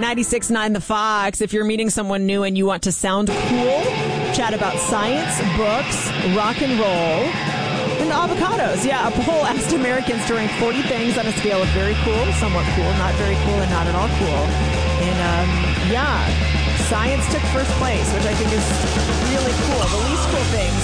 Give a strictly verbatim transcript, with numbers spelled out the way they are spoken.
ninety-six point nine The Fox. If you're meeting someone new and you want to sound cool, chat about science, books, rock and roll, and avocados. Yeah, a poll asked Americans to rank forty things on a scale of very cool, somewhat cool, not very cool, and not at all cool. And, um, yeah, science took first place, which I think is really cool. The least cool things